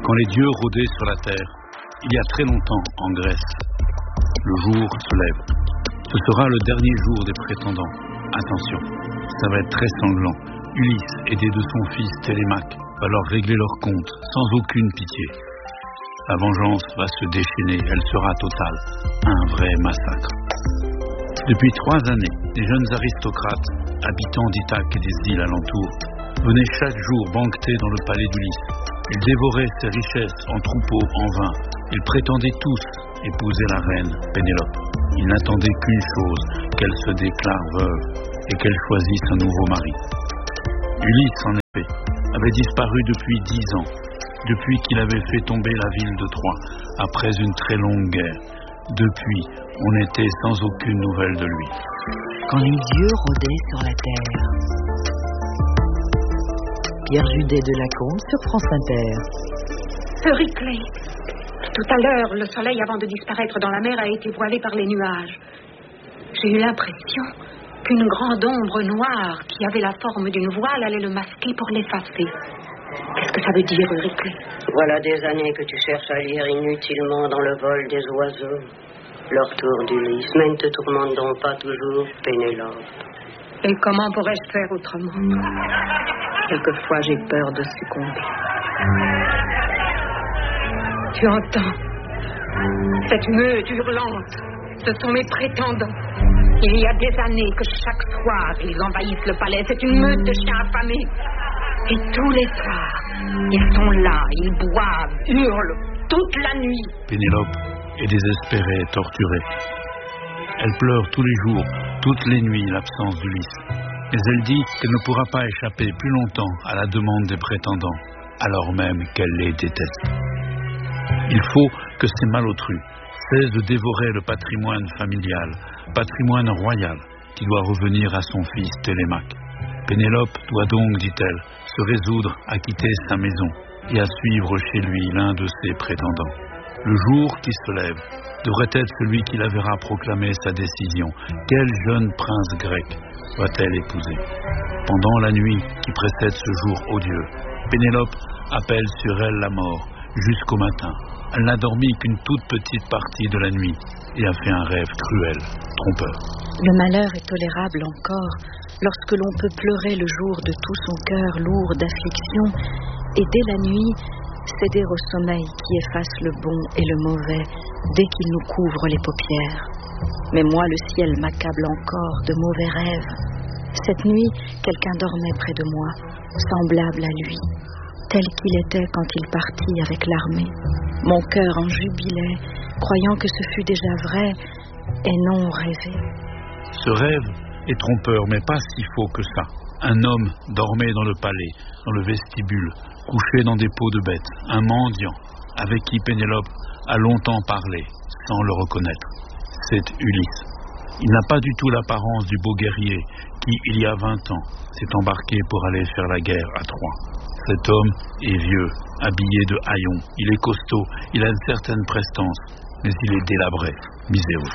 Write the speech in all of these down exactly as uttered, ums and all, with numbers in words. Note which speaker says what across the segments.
Speaker 1: quand les dieux rôdaient sur la terre, il y a très longtemps en Grèce. Le jour se lève. Ce sera le dernier jour des prétendants. Attention, ça va être très sanglant. Ulysse, aidé de son fils Télémaque, va leur régler leur compte sans aucune pitié. La vengeance va se déchaîner, elle sera totale. Un vrai massacre. Depuis trois années, les jeunes aristocrates, habitants d'Ithaque et des îles alentours, venaient chaque jour banqueter dans le palais d'Ulysse. Ils dévoraient ses richesses en troupeaux, en vin. Ils prétendaient tous épouser la reine Pénélope. Ils n'attendaient qu'une chose, qu'elle se déclare veuve et qu'elle choisisse un nouveau mari. Ulysse, en effet, avait disparu depuis dix ans, depuis qu'il avait fait tomber la ville de Troie, après une très longue guerre. Depuis, on était sans aucune nouvelle de lui.
Speaker 2: Quand les dieux rôdaient sur la terre. Pierre Judet de Lacombe sur France Inter.
Speaker 3: Euryclée, tout à l'heure, le soleil, avant de disparaître dans la mer, a été voilé par les nuages. J'ai eu l'impression qu'une grande ombre noire qui avait la forme d'une voile allait le masquer pour l'effacer. Qu'est-ce que ça veut dire, Euryclée?
Speaker 4: Voilà des années que tu cherches à lire inutilement dans le vol des oiseaux. Leur tour d'Ulysse, mais ne te tourmente donc pas toujours, Pénélope.
Speaker 3: Et comment pourrais-je faire autrement? Quelquefois, j'ai peur de succomber. Tu entends? Cette meute hurlante, ce sont mes prétendants. Il y a des années que chaque soir, ils envahissent le palais. C'est une meute de chiens affamés. Et tous les soirs, ils sont là, ils boivent, hurlent, toute la nuit.
Speaker 1: Pénélope est désespérée, torturée. Elle pleure tous les jours, toutes les nuits, l'absence d'Ulysse. Mais elle dit qu'elle ne pourra pas échapper plus longtemps à la demande des prétendants, alors même qu'elle les déteste. Il faut que ces malautrus cessent de dévorer le patrimoine familial, patrimoine royal, qui doit revenir à son fils Télémaque. Pénélope doit donc, dit-elle, se résoudre à quitter sa maison et à suivre chez lui l'un de ses prétendants. Le jour qui se lève devrait être celui qui la verra proclamer sa décision. Quel jeune prince grec va-t-elle épouser? Pendant la nuit qui précède ce jour odieux, Pénélope appelle sur elle la mort jusqu'au matin. Elle n'a dormi qu'une toute petite partie de la nuit et a fait un rêve cruel, trompeur.
Speaker 2: Le malheur est tolérable encore lorsque l'on peut pleurer le jour de tout son cœur lourd d'affliction et dès la nuit céder au sommeil qui efface le bon et le mauvais dès qu'il nous couvre les paupières. Mais moi, le ciel m'accable encore de mauvais rêves. Cette nuit, quelqu'un dormait près de moi, semblable à lui, tel qu'il était quand il partit avec l'armée. Mon cœur en jubilait, croyant que ce fut déjà vrai et non rêvé.
Speaker 1: Ce rêve est trompeur, mais pas si faux que ça. Un homme dormait dans le palais, dans le vestibule, couché dans des peaux de bêtes, un mendiant, avec qui Pénélope a longtemps parlé, sans le reconnaître. C'est Ulysse. Il n'a pas du tout l'apparence du beau guerrier qui, il y a vingt ans, s'est embarqué pour aller faire la guerre à Troie. Cet homme est vieux, habillé de haillons, il est costaud, il a une certaine prestance, mais il est délabré, miséreux.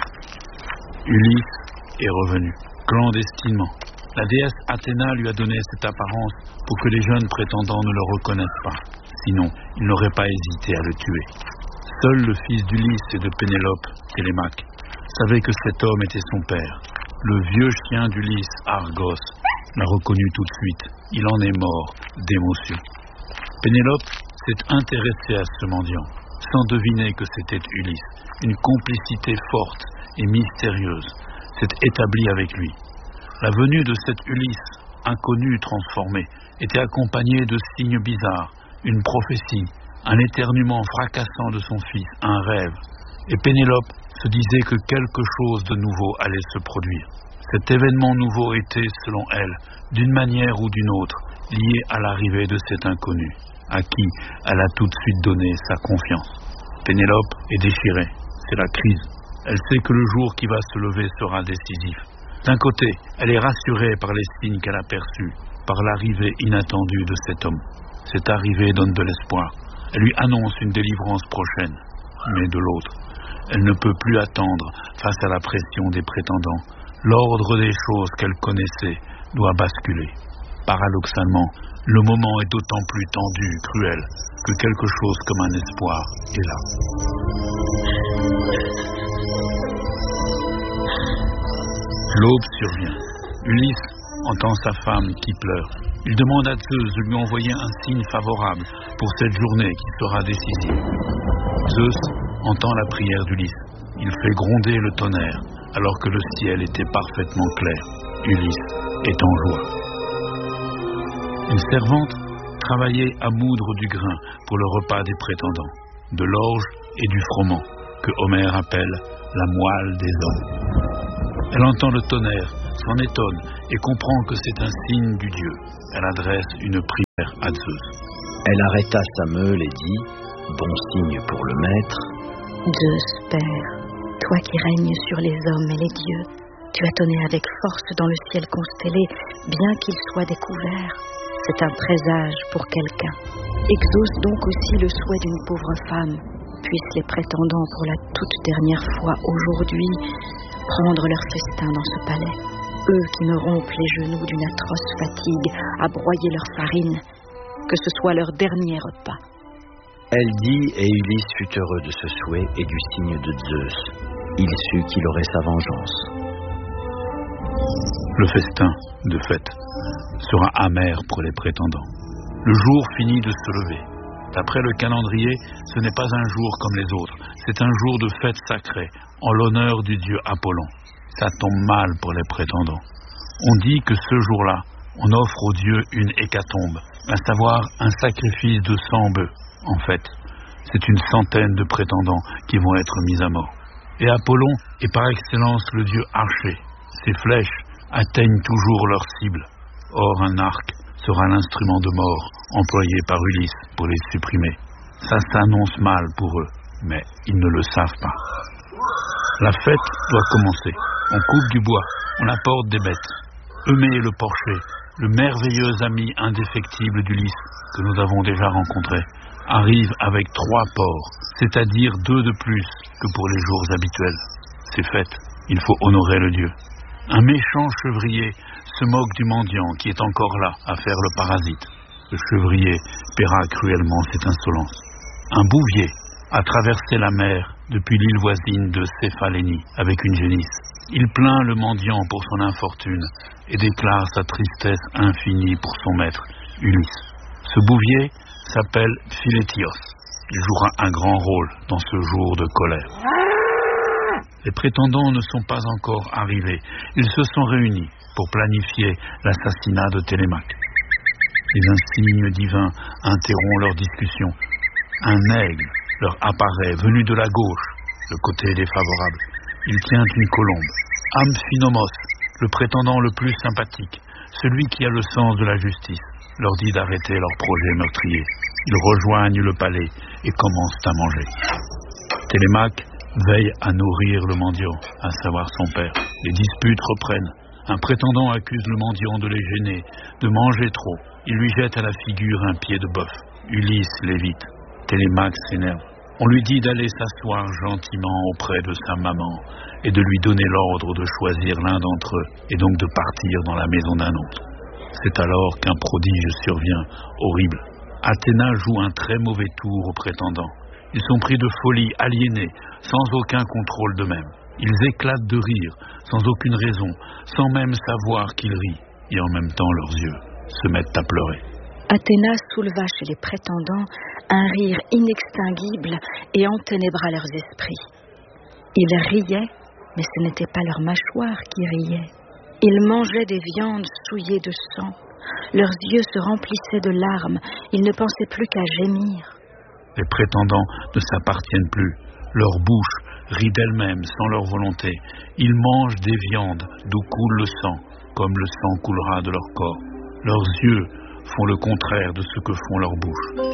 Speaker 1: Ulysse est revenu, clandestinement. La déesse Athéna lui a donné cette apparence pour que les jeunes prétendants ne le reconnaissent pas. Sinon, ils n'auraient pas hésité à le tuer. Seul le fils d'Ulysse et de Pénélope, Télémaque, savait que cet homme était son père. Le vieux chien d'Ulysse, Argos, l'a reconnu tout de suite. Il en est mort d'émotion. Pénélope s'est intéressée à ce mendiant, sans deviner que c'était Ulysse. Une complicité forte et mystérieuse s'est établie avec lui. La venue de cet Ulysse, inconnu transformé, était accompagnée de signes bizarres, une prophétie, un éternuement fracassant de son fils, un rêve. Et Pénélope se disait que quelque chose de nouveau allait se produire. Cet événement nouveau était, selon elle, d'une manière ou d'une autre, lié à l'arrivée de cet inconnu, à qui elle a tout de suite donné sa confiance. Pénélope est déchirée, c'est la crise. Elle sait que le jour qui va se lever sera décisif. D'un côté, elle est rassurée par les signes qu'elle a perçus, par l'arrivée inattendue de cet homme. Cette arrivée donne de l'espoir. Elle lui annonce une délivrance prochaine. Mais de l'autre, elle ne peut plus attendre face à la pression des prétendants. L'ordre des choses qu'elle connaissait doit basculer. Paradoxalement, le moment est d'autant plus tendu, cruel, que quelque chose comme un espoir est là. L'aube survient. Ulysse entend sa femme qui pleure. Il demande à Zeus de lui envoyer un signe favorable pour cette journée qui sera décisive. Zeus entend la prière d'Ulysse. Il fait gronder le tonnerre alors que le ciel était parfaitement clair. Ulysse est en joie. Une servante travaillait à moudre du grain pour le repas des prétendants, de l'orge et du froment, que Homère appelle la moelle des hommes. Elle entend le tonnerre, s'en étonne et comprend que c'est un signe du dieu. Elle adresse une prière à Zeus.
Speaker 5: Elle arrêta sa meule et dit, bon signe pour le maître.
Speaker 2: Zeus, Père, toi qui règnes sur les hommes et les dieux, tu as tonné avec force dans le ciel constellé, bien qu'il soit découvert. C'est un présage pour quelqu'un. Exauce donc aussi le souhait d'une pauvre femme. Puissent les prétendants pour la toute dernière fois aujourd'hui prendre leur festin dans ce palais. Eux qui me rompent les genoux d'une atroce fatigue à broyer leur farine, que ce soit leur dernier repas.
Speaker 5: Elle dit, et Ulysse fut heureux de ce souhait et du signe de Zeus. Il sut qu'il aurait sa vengeance.
Speaker 1: Le festin, de fait, sera amer pour les prétendants. Le jour finit de se lever. D'après le calendrier, ce n'est pas un jour comme les autres. C'est un jour de fête sacrée, en l'honneur du dieu Apollon. Ça tombe mal pour les prétendants. On dit que ce jour-là, on offre au dieu une hécatombe, à savoir un sacrifice de cent bœufs. En fait, c'est une centaine de prétendants qui vont être mis à mort. Et Apollon est par excellence le dieu archer. Ses flèches atteignent toujours leur cible. Or, un arc sera l'instrument de mort employé par Ulysse pour les supprimer. Ça s'annonce mal pour eux, mais ils ne le savent pas. La fête doit commencer. On coupe du bois, on apporte des bêtes. Eumée le porcher, le merveilleux ami indéfectible d'Ulysse, que nous avons déjà rencontré, arrive avec trois porcs, c'est-à-dire deux de plus que pour les jours habituels. C'est fête, il faut honorer le dieu. Un méchant chevrier se moque du mendiant qui est encore là à faire le parasite. Le chevrier paiera cruellement cette insolence. Un bouvier a traversé la mer depuis l'île voisine de Céphalénie avec une génisse. Il plaint le mendiant pour son infortune et déclare sa tristesse infinie pour son maître, Ulysse. Ce bouvier s'appelle Philétios. Il jouera un grand rôle dans ce jour de colère. Les prétendants ne sont pas encore arrivés. Ils se sont réunis pour planifier l'assassinat de Télémaque. Les insignes divins interrompent leur discussion. Un aigle leur apparaît, venu de la gauche, le côté défavorable. Il tient une colombe. Amphinomos, le prétendant le plus sympathique, celui qui a le sens de la justice, leur dit d'arrêter leur projet meurtrier. Ils rejoignent le palais et commencent à manger. Télémaque veille à nourrir le mendiant, à savoir son père. Les disputes reprennent. Un prétendant accuse le mendiant de les gêner, de manger trop. Il lui jette à la figure un pied de bœuf. Ulysse l'évite. Télémaque s'énerve. On lui dit d'aller s'asseoir gentiment auprès de sa maman et de lui donner l'ordre de choisir l'un d'entre eux et donc de partir dans la maison d'un autre. C'est alors qu'un prodige survient, horrible. Athéna joue un très mauvais tour aux prétendants. Ils sont pris de folie, aliénés, sans aucun contrôle d'eux-mêmes. Ils éclatent de rire, sans aucune raison, sans même savoir qu'ils rient. Et en même temps, leurs yeux se mettent à pleurer.
Speaker 2: Athéna souleva chez les prétendants un rire inextinguible et enténébra leurs esprits. Ils riaient, mais ce n'était pas leur mâchoire qui riait. Ils mangeaient des viandes souillées de sang. Leurs yeux se remplissaient de larmes. Ils ne pensaient plus qu'à gémir.
Speaker 1: Les prétendants ne s'appartiennent plus. Leur bouche rit d'elle-même sans leur volonté. Ils mangent des viandes d'où coule le sang, comme le sang coulera de leur corps. Leurs yeux font le contraire de ce que font leurs bouches.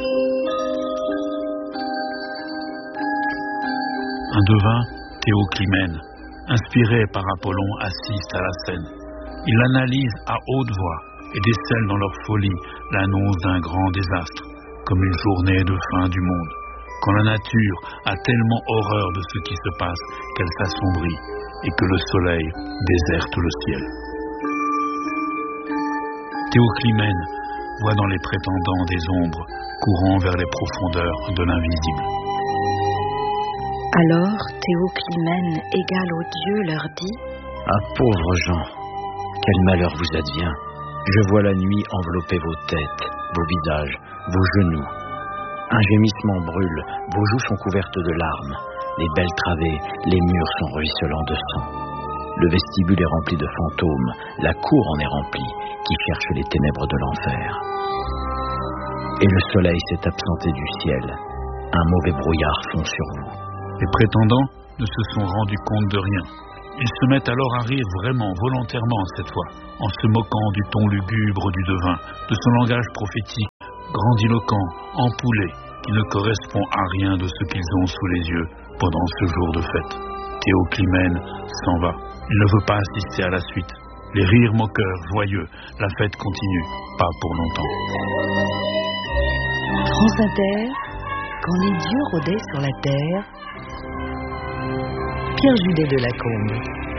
Speaker 1: Un devin, Théoclymène, inspiré par Apollon, assiste à la scène. Il l'analyse à haute voix et décèle dans leur folie l'annonce d'un grand désastre, comme une journée de fin du monde, quand la nature a tellement horreur de ce qui se passe qu'elle s'assombrit et que le soleil déserte le ciel. Théoclymène voit dans les prétendants des ombres courant vers les profondeurs de l'invisible.
Speaker 2: Alors Théoclymène, égal aux dieux, leur dit:
Speaker 5: Ah, pauvres gens, quel malheur vous advient. Je vois la nuit envelopper vos têtes, vos visages, vos genoux. Un gémissement brûle, vos joues sont couvertes de larmes, les belles travées, les murs sont ruisselants de sang. Le vestibule est rempli de fantômes, la cour en est remplie, qui cherche les ténèbres de l'enfer. Et le soleil s'est absenté du ciel, un mauvais brouillard fond sur vous.
Speaker 1: Les prétendants ne se sont rendus compte de rien. Ils se mettent alors à rire vraiment, volontairement cette fois, en se moquant du ton lugubre du devin, de son langage prophétique, grandiloquent, empoulé, qui ne correspond à rien de ce qu'ils ont sous les yeux pendant ce jour de fête. Théoclymène s'en va. Il ne veut pas assister à la suite. Les rires moqueurs, joyeux, la fête continue, pas pour longtemps.
Speaker 6: France Inter, quand les dieux rôdaient sur la terre, Pierre Judet de Lacombe.